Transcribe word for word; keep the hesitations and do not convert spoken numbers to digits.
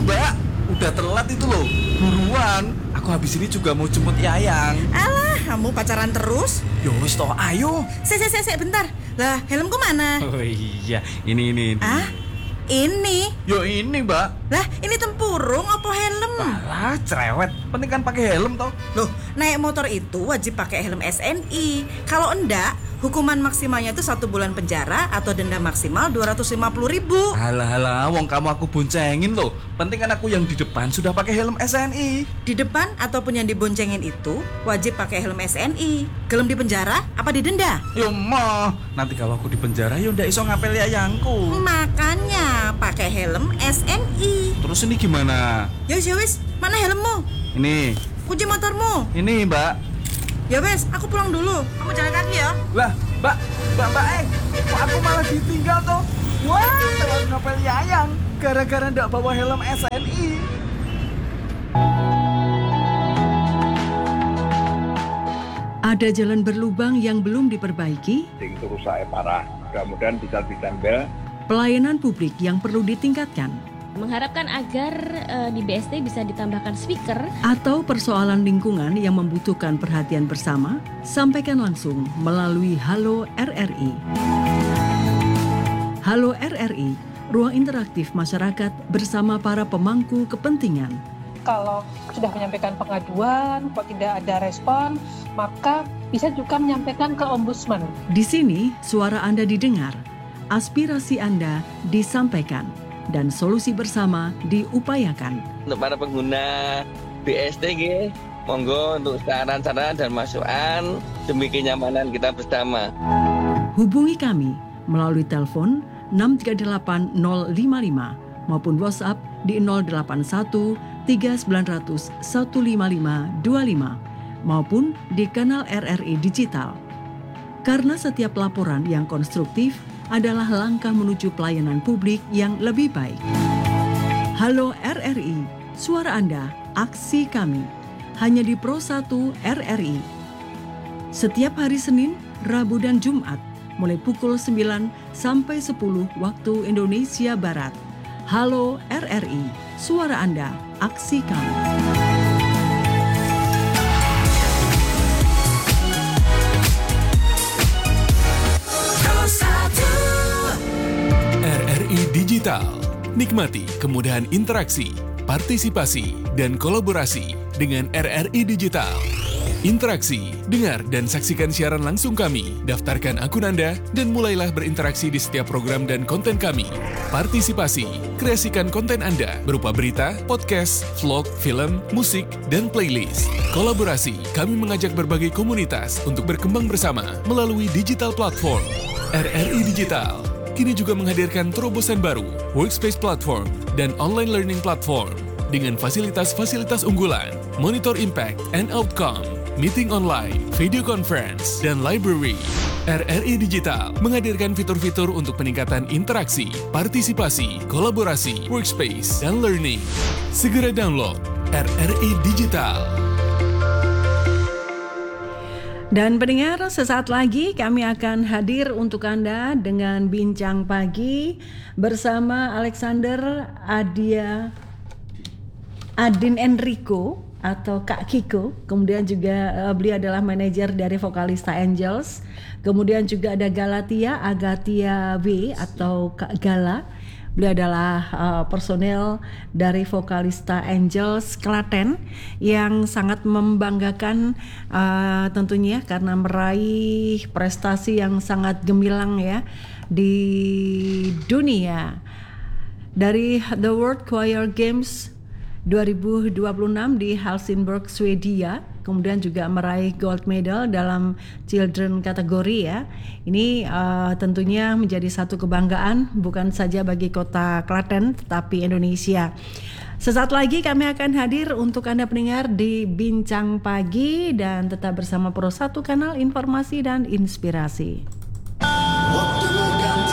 Mbak, udah telat itu loh. Buruan, aku habis ini juga mau jemput Yayang. Alah, kamu pacaran terus? Yo wis toh, ayo. Se se se se bentar. Lah, helmku mana? Oh iya, ini ini. ini. Ah? Ini? Yo ini, Mbak. Lah, ini tempurung apa helm? Alah, cerewet. Penting kan pakai helm toh. Loh, naik motor itu wajib pakai helm S N I. Kalau enggak, hukuman maksimalnya itu satu bulan penjara atau denda maksimal dua ratus lima puluh ribu. Alah, alah, wong kamu aku boncengin loh. Penting kan aku yang di depan sudah pakai helm S N I. Di depan ataupun yang diboncengin itu wajib pakai helm S N I. Gelem di penjara apa didenda? Yo mah, nanti kalau aku di penjara yo ndak iso ngapel Yayangku. Makanya pakai helm S N I. Terus ini gimana? Ya wis, mana helmmu? Ini, Kunci motormu. ini Mbak. Ya wes, aku pulang dulu. Kamu jalan kaki ya. Lah, Mbak, Mbak, Mbak, eh, kok aku malah ditinggal toh? Wah, telat ngapel Yayang gara-gara ndak bawa helm S N I. Ada jalan berlubang yang belum diperbaiki, sing rusaknya parah. Mudah-mudahan bisa ditempel. pelayanan publik yang perlu ditingkatkan, Mengharapkan agar uh, di B S D bisa ditambahkan speaker. atau persoalan lingkungan yang membutuhkan perhatian bersama, sampaikan langsung melalui Halo R R I. Halo R R I, ruang interaktif masyarakat bersama para pemangku kepentingan. Kalau sudah menyampaikan pengaduan, kok tidak ada respon, maka bisa juga menyampaikan ke Ombudsman. Di sini, suara Anda didengar, aspirasi Anda disampaikan, dan solusi bersama diupayakan. Untuk para pengguna B S D, nggih, monggo untuk saran-saran dan masukan demi kenyamanan kita bersama. Hubungi kami melalui telepon enam tiga delapan nol lima lima maupun WhatsApp di nol delapan satu tiga sembilan nol nol satu lima lima dua lima maupun di kanal R R I Digital. Karena setiap laporan yang konstruktif adalah langkah menuju pelayanan publik yang lebih baik. Halo R R I, suara Anda, aksi kami. Hanya di Pro satu R R I. Setiap hari Senin, Rabu dan Jumat, mulai pukul sembilan sampai sepuluh waktu Indonesia Barat. Halo R R I, suara Anda, aksi kami. R R I Digital. Nikmati kemudahan interaksi, partisipasi, dan kolaborasi dengan R R I Digital. Interaksi, dengar dan saksikan siaran langsung kami, daftarkan akun Anda, dan mulailah berinteraksi di setiap program dan konten kami. Partisipasi, kreasikan konten Anda berupa berita, podcast, vlog, film, musik, dan playlist. Kolaborasi, kami mengajak berbagai komunitas untuk berkembang bersama melalui digital platform. R R I Digital kini juga menghadirkan terobosan baru, workspace platform, dan online learning platform dengan fasilitas-fasilitas unggulan, monitor impact and outcome, meeting online, video conference, dan library. R R I Digital menghadirkan fitur-fitur untuk peningkatan interaksi, partisipasi, kolaborasi, workspace, dan learning. Segera download R R I Digital. Dan pendengar, sesaat lagi kami akan hadir untuk Anda dengan Bincang Pagi bersama Alexander Adia Adin Enrico atau Kak Kiko. Kemudian juga uh, beliau adalah manajer dari Vokalista Angels. Kemudian juga ada Galatia Agatia W atau Kak Gala. Beliau adalah uh, personel dari Vokalista Angels Klaten yang sangat membanggakan uh, tentunya karena meraih prestasi yang sangat gemilang ya di dunia. Dari The World Choir Games dua ribu dua puluh enam di Helsingborg, Swedia, kemudian juga meraih gold medal dalam children kategori ya. Ini uh, tentunya menjadi satu kebanggaan bukan saja bagi kota Klaten tetapi Indonesia. Sesaat lagi kami akan hadir untuk Anda pendengar di Bincang Pagi dan tetap bersama Pro satu Kanal Informasi dan Inspirasi.